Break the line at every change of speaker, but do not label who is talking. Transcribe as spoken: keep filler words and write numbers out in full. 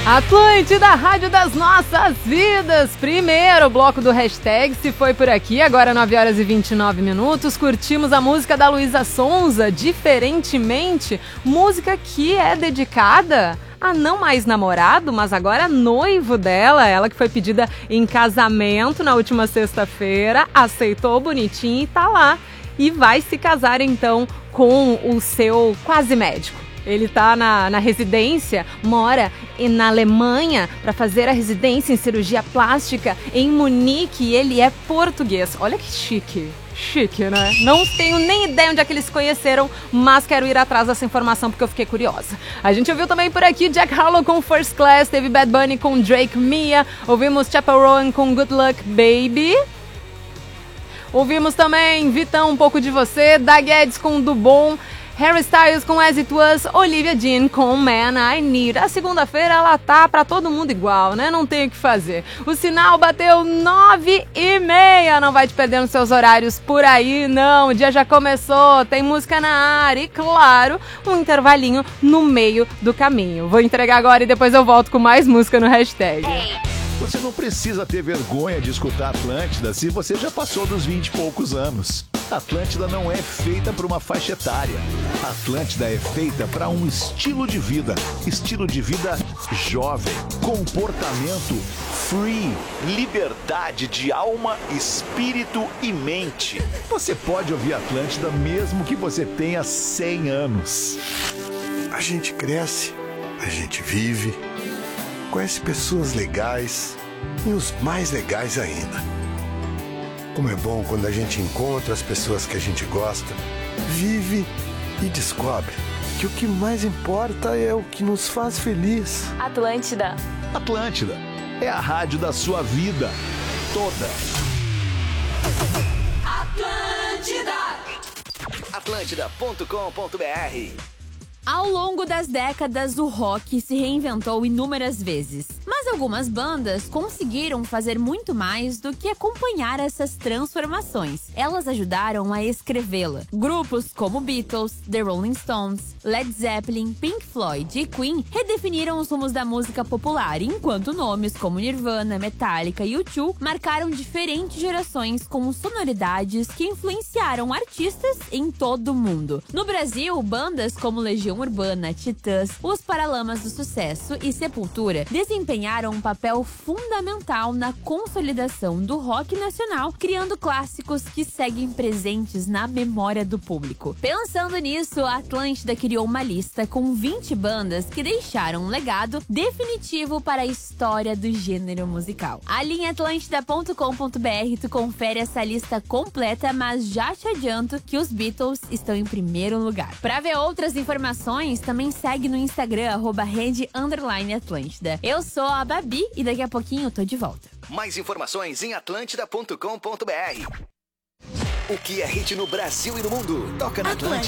Atlântida, Rádio das Nossas Vidas. Primeiro bloco do Hashtag se foi por aqui, agora nove horas e vinte e nove minutos. Curtimos a música da Luísa Sonza, Diferentemente, música que é dedicada a não mais namorado, mas agora noivo dela, ela que foi pedida em casamento na última sexta-feira, aceitou bonitinho e tá lá. E vai se casar então com o seu quase médico. Ele tá na, na residência, mora na Alemanha para fazer a residência em cirurgia plástica em Munique e ele é português. Olha que chique. Chique, né? Não tenho nem ideia onde é que eles se conheceram, mas quero ir atrás dessa informação porque eu fiquei curiosa. A gente ouviu também por aqui Jack Harlow com First Class, teve Bad Bunny com Drake Mia, ouvimos Chappell Roan com Good Luck Baby. Ouvimos também Vitão, Um Pouco de Você, Da Guedes com Do Bom, Harry Styles com As It Was, Olivia Dean com Man I Need. A segunda-feira ela tá pra todo mundo igual, né? Não tem o que fazer. O sinal bateu nove e meia. Não vai te perder nos seus horários por aí, não. O dia já começou, tem música na área e, claro, um intervalinho no meio do caminho. Vou entregar agora e depois eu volto com mais música no Hashtag.
Você não precisa ter vergonha de escutar Atlântida se você já passou dos vinte e poucos anos. Atlântida não é feita para uma faixa etária. Atlântida é feita para um estilo de vida. Estilo de vida jovem. Comportamento free. Liberdade de alma, espírito e mente. Você pode ouvir Atlântida mesmo que você tenha cem anos.
A gente cresce, a gente vive, conhece pessoas legais e os mais legais ainda. Como é bom quando a gente encontra as pessoas que a gente gosta, vive e descobre que o que mais importa é o que nos faz feliz.
Atlântida.
Atlântida é a rádio da sua vida toda.
Atlântida. Atlântida ponto com ponto br.
Ao longo das décadas, o rock se reinventou inúmeras vezes. Mas algumas bandas conseguiram fazer muito mais do que acompanhar essas transformações. Elas ajudaram a escrevê-la. Grupos como Beatles, The Rolling Stones, Led Zeppelin, Pink Floyd e Queen redefiniram os rumos da música popular, enquanto nomes como Nirvana, Metallica e U dois marcaram diferentes gerações com sonoridades que influenciaram artistas em todo o mundo. No Brasil, bandas como Legião Urbana, Titãs, Os Paralamas do Sucesso e Sepultura desempenharam um papel fundamental na consolidação do rock nacional, criando clássicos que seguem presentes na memória do público. Pensando nisso, a Atlântida criou uma lista com vinte bandas que deixaram um legado definitivo para a história do gênero musical. Ali em atlântida ponto com ponto br tu confere essa lista completa, mas já te adianto que os Beatles estão em primeiro lugar. Para ver outras informações, também segue no Instagram, arroba rede underline Atlântida. Eu sou a Babi e daqui a pouquinho eu tô de volta.
Mais informações em atlântida ponto com ponto br. O que é hit no Brasil e no mundo? Toca na Atlântida.